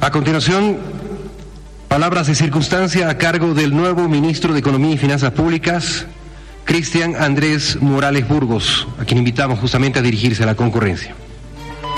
A continuación, palabras de circunstancia a cargo del nuevo ministro de Economía y Finanzas Públicas, Cristian Andrés Morales Burgos, a quien invitamos justamente a dirigirse a la concurrencia.